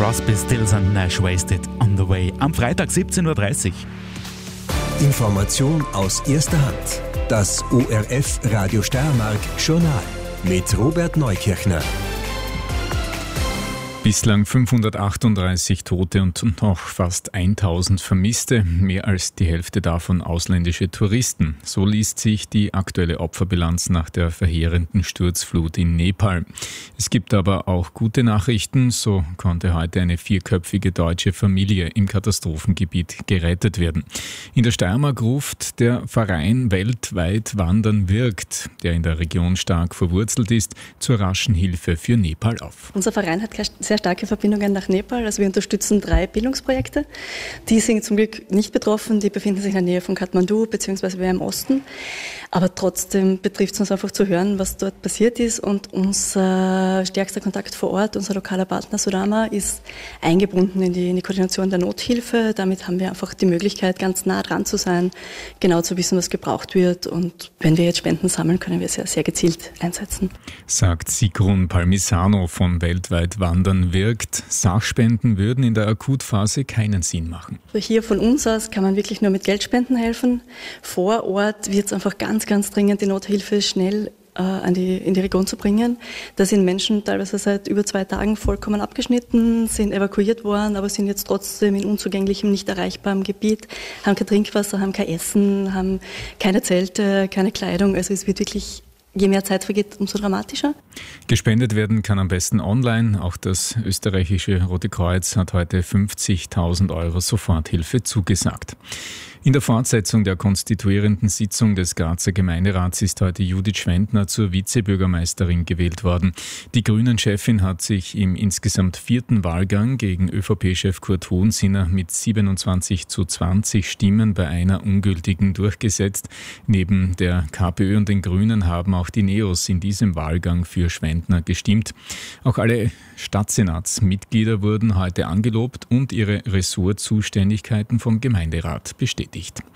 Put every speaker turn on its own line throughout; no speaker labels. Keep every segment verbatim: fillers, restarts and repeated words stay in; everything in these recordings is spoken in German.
Crosby, Stills and Nash Wasted on the Way. Am Freitag siebzehn Uhr dreißig.
Information aus erster Hand. Das O R F Radio Steiermark Journal mit Robert Neukirchner.
Bislang fünfhundertachtunddreißig Tote und noch fast tausend Vermisste, mehr als die Hälfte davon ausländische Touristen. So liest sich die aktuelle Opferbilanz nach der verheerenden Sturzflut in Nepal. Es gibt aber auch gute Nachrichten. So konnte heute eine vierköpfige deutsche Familie im Katastrophengebiet gerettet werden. In der Steiermark ruft der Verein Weltweit Wandern wirkt, der in der Region stark verwurzelt ist, zur raschen Hilfe für Nepal auf.
Unser Verein hat sehr starke Verbindungen nach Nepal. Also wir unterstützen drei Bildungsprojekte. Die sind zum Glück nicht betroffen. Die befinden sich in der Nähe von Kathmandu bzw. wir im Osten. Aber trotzdem betrifft es uns einfach zu hören, was dort passiert ist. Und unser stärkster Kontakt vor Ort, unser lokaler Partner Sudama, ist eingebunden in die, in die Koordination der Nothilfe. Damit haben wir einfach die Möglichkeit, ganz nah dran zu sein, genau zu wissen, was gebraucht wird. Und wenn wir jetzt Spenden sammeln, können wir sehr, sehr gezielt einsetzen.
Sagt Sigrun Palmisano von Weltweit Wandern wirkt. Sachspenden würden in der Akutphase keinen Sinn machen.
Also hier von uns aus kann man wirklich nur mit Geldspenden helfen. Vor Ort wird es einfach ganz, ganz dringend, die Nothilfe schnell äh, an die, in die Region zu bringen. Da sind Menschen teilweise seit über zwei Tagen vollkommen abgeschnitten, sind evakuiert worden, aber sind jetzt trotzdem in unzugänglichem, nicht erreichbarem Gebiet, haben kein Trinkwasser, haben kein Essen, haben keine Zelte, keine Kleidung. Also es wird wirklich, je mehr Zeit vergeht, umso dramatischer.
Gespendet werden kann am besten online. Auch das österreichische Rote Kreuz hat heute fünfzigtausend Euro Soforthilfe zugesagt. In der Fortsetzung der konstituierenden Sitzung des Grazer Gemeinderats ist heute Judith Schwendner zur Vizebürgermeisterin gewählt worden. Die Grünen-Chefin hat sich im insgesamt vierten Wahlgang gegen ÖVP-Chef Kurt Hohensinner mit siebenundzwanzig zu zwanzig Stimmen bei einer ungültigen durchgesetzt. Neben der KPÖ und den Grünen haben auch die Neos in diesem Wahlgang für Schwendner gestimmt. Auch alle Stadtsenatsmitglieder wurden heute angelobt und ihre Ressortzuständigkeiten vom Gemeinderat bestätigt.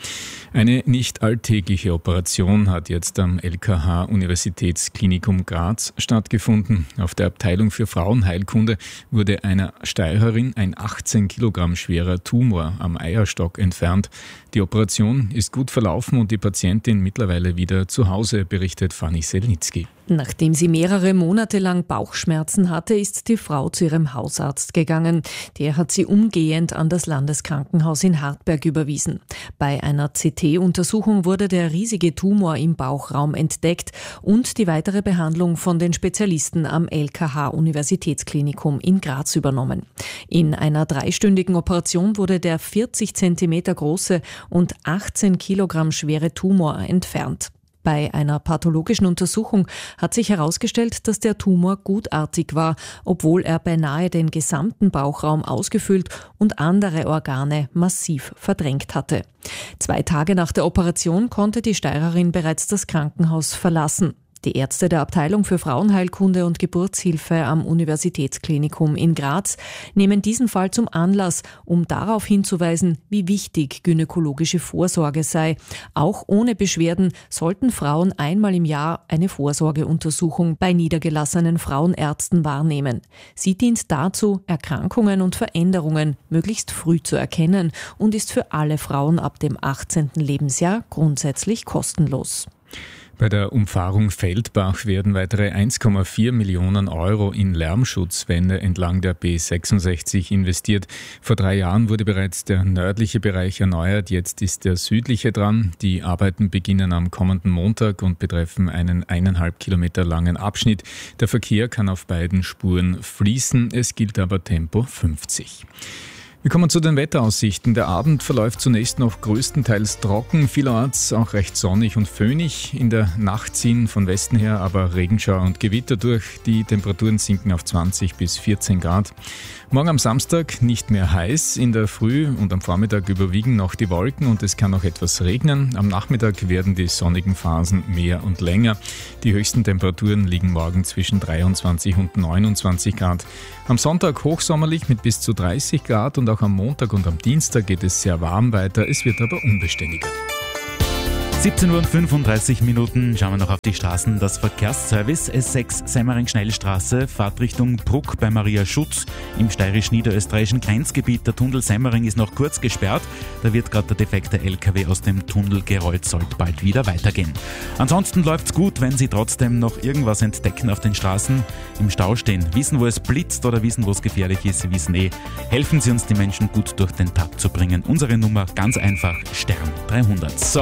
Eine nicht alltägliche Operation hat jetzt am L K H-Universitätsklinikum Graz stattgefunden. Auf der Abteilung für Frauenheilkunde wurde einer Steirerin ein achtzehn Kilogramm schwerer Tumor am Eierstock entfernt. Die Operation ist gut verlaufen und die Patientin mittlerweile wieder zu Hause, berichtet Fanny Selnitzky.
Nachdem sie mehrere Monate lang Bauchschmerzen hatte, ist die Frau zu ihrem Hausarzt gegangen. Der hat sie umgehend an das Landeskrankenhaus in Hartberg überwiesen. Bei einer C T-Untersuchung wurde der riesige Tumor im Bauchraum entdeckt und die weitere Behandlung von den Spezialisten am L K H-Universitätsklinikum in Graz übernommen. In einer dreistündigen Operation wurde der vierzig Zentimeter große und achtzehn Kilogramm schwere Tumor entfernt. Bei einer pathologischen Untersuchung hat sich herausgestellt, dass der Tumor gutartig war, obwohl er beinahe den gesamten Bauchraum ausgefüllt und andere Organe massiv verdrängt hatte. Zwei Tage nach der Operation konnte die Steirerin bereits das Krankenhaus verlassen. Die Ärzte der Abteilung für Frauenheilkunde und Geburtshilfe am Universitätsklinikum in Graz nehmen diesen Fall zum Anlass, um darauf hinzuweisen, wie wichtig gynäkologische Vorsorge sei. Auch ohne Beschwerden sollten Frauen einmal im Jahr eine Vorsorgeuntersuchung bei niedergelassenen Frauenärzten wahrnehmen. Sie dient dazu, Erkrankungen und Veränderungen möglichst früh zu erkennen und ist für alle Frauen ab dem achtzehnten Lebensjahr grundsätzlich kostenlos.
Bei der Umfahrung Feldbach werden weitere eins Komma vier Millionen Euro in Lärmschutzwände entlang der B sechsundsechzig investiert. Vor drei Jahren wurde bereits der nördliche Bereich erneuert, jetzt ist der südliche dran. Die Arbeiten beginnen am kommenden Montag und betreffen einen eineinhalb Kilometer langen Abschnitt. Der Verkehr kann auf beiden Spuren fließen, es gilt aber Tempo fünfzig. Wir kommen zu den Wetteraussichten. Der Abend verläuft zunächst noch größtenteils trocken, vielerorts auch recht sonnig und föhnig. In der Nacht ziehen von Westen her aber Regenschauer und Gewitter durch. Die Temperaturen sinken auf zwanzig bis vierzehn Grad. Morgen am Samstag nicht mehr heiß. In der Früh und am Vormittag überwiegen noch die Wolken und es kann noch etwas regnen. Am Nachmittag werden die sonnigen Phasen mehr und länger. Die höchsten Temperaturen liegen morgen zwischen dreiundzwanzig und neunundzwanzig Grad. Am Sonntag hochsommerlich mit bis zu dreißig Grad und auch am Montag und am Dienstag geht es sehr warm weiter. Es wird aber unbeständiger.
siebzehn Uhr und fünfunddreißig Minuten, schauen wir noch auf die Straßen. Das Verkehrsservice S sechs Semmering-Schnellstraße, Fahrtrichtung Bruck bei Maria Schutz im steirisch-niederösterreichischen Grenzgebiet. Der Tunnel Semmering ist noch kurz gesperrt. Da wird gerade der defekte L K W aus dem Tunnel gerollt, sollte bald wieder weitergehen. Ansonsten läuft's gut, wenn Sie trotzdem noch irgendwas entdecken auf den Straßen, im Stau stehen, wissen, wo es blitzt oder wissen, wo es gefährlich ist. Sie wissen eh, helfen Sie uns, die Menschen gut durch den Tag zu bringen. Unsere Nummer ganz einfach, Stern dreihundert. So.